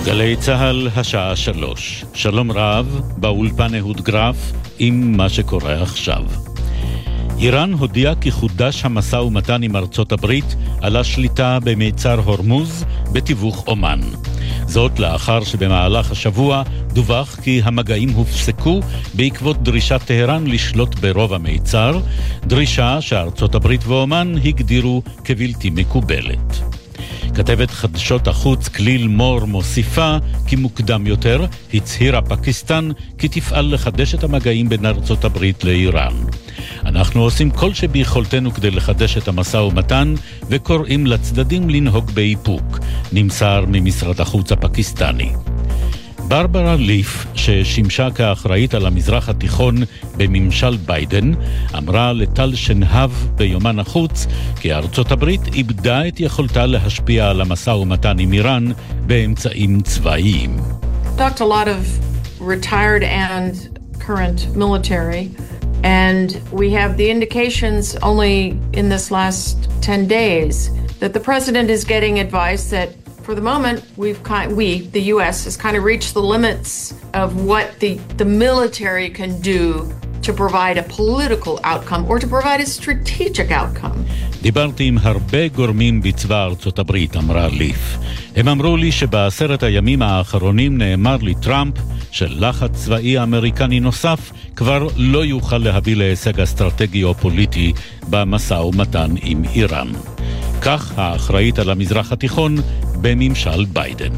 גלי צהל השעה 3. שלום רב, באולפן אהוד גרף עם מה שקורה עכשיו. איראן הודיעה כי חודש המשא ומתן עם ארצות הברית על השליטה במיצר הורמוז בתיווך אומן. זאת לאחר שבמהלך השבוע דווח כי המגעים הופסקו בעקבות דרישת טהרן לשלוט ברוב המיצר, דרישה שארצות הברית ואומן הגדירו כבלתי מקובלת. כתבת חדשות החוץ כליל מור מוסיפה כי מוקדם יותר הצהירה פקיסטן כי תפעל לחדש את המגעים בין ארצות הברית לאיראן. אנחנו עושים כל שביכולתנו כדי לחדש את המשא ומתן וקוראים לצדדים לנהוג באיפוק, נמסר ממשרד החוץ הפקיסטני. ברברה ליף, ששימשה כאחראית על המזרח התיכון בממשל ביידן, אמרה לטל שנהב ביומן החוץ כי ארצות הברית איבדה את יכולתה להשפיע על המשא ומתן עם איראן באמצעים צבאיים. Talked a lot of retired and current military, and we have the indications only in this last 10 days that the president is getting advice that for the moment, the U.S. has kind of reached the limits of what the military can do to provide a political outcome or to provide a strategic outcome. דיברתי עם הרבה גורמים בצבא ארצות הברית, אמרה ליף. הם אמרו לי שבעשרת הימים האחרונים נאמר לי טראמפ שלחץ צבאי אמריקני נוסף כבר לא יוכל להביא להישג אסטרטגי או פוליטי במשא ומתן עם איראן. כך האחראית על המזרח התיכון בממשל ביידן.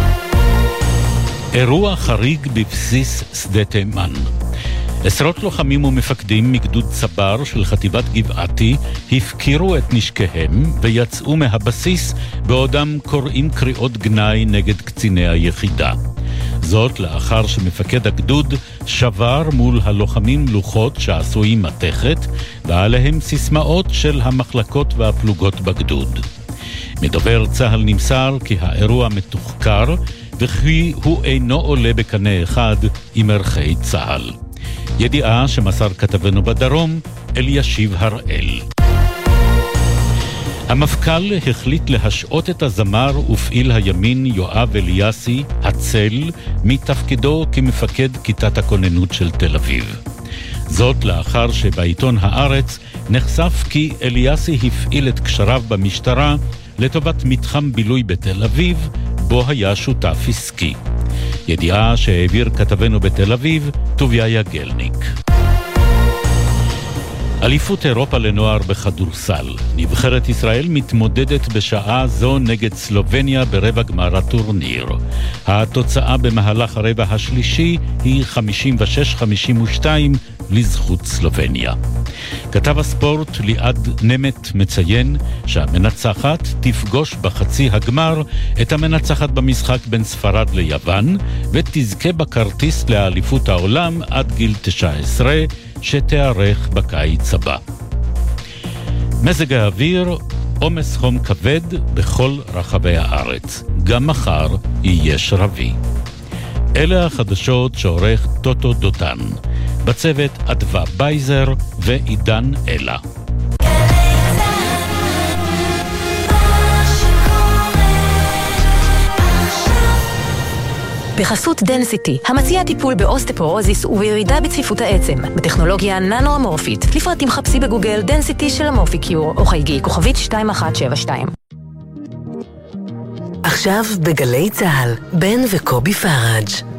אירוע חריג בבסיס שדה תימן. עשרות לוחמים ומפקדים מגדוד צבר של חטיבת גבעתי הפקירו את נשקיהם ויצאו מהבסיס בעודם קוראים קריאות גנאי נגד קציני היחידה. זאת לאחר שמפקד הגדוד שבר מול הלוחמים לוחות שעשויים מתכת ועליהם סיסמאות של המחלקות והפלוגות בגדוד. מדובר צהל נמסר כי האירוע מתוחקר וכי הוא אינו עולה בקנה אחד עם ערכי צהל. ידיעה שמסר כתבנו בדרום אלישיב הראל. המפכ"ל החליט להשעות את הזמר ופעיל הימין יואב אליאסי, הצל, מתפקידו כמפקד כיתת הכוננות של תל אביב. זאת לאחר שבעיתון הארץ נחשף כי אליאסי הפעיל את קשריו במשטרה לטובת מתחם בילוי בתל אביב, בו היה שותף עסקי. ידיעה שהעביר כתבנו בתל אביב, טוביה יגלניק. אליפות אירופה לנוער בכדורסל. נבחרת ישראל מתמודדת בשעה זו נגד סלובניה ברבע גמר הטורניר. התוצאה במהלך הרבע השלישי היא 56-52 לזכות סלובניה. כתב הספורט ליעד נמת מציין שהמנצחת תפגוש בחצי הגמר את המנצחת במשחק בין ספרד ליוון ותזכה בכרטיס לאליפות העולם עד גיל 19 שתארך בקיץ הבא. מזג האוויר, עומס חום כבד בכל רחבי הארץ. גם מחר יהיה שרבי. אלה החדשות שעורך טוטו דותן. בצוות אדווה בייזר ועידן אלה. בחסות דנסיטי, המציע טיפול באוסטפורוזיס ובירידה בצפיפות העצם, בטכנולוגיה ננו-אמורפית. לפרטים חפשי בגוגל דנסיטי של אמורפיקיור, או חייגי כוכבית 2172. עכשיו בגלי צהל, בן וקובי פראג'.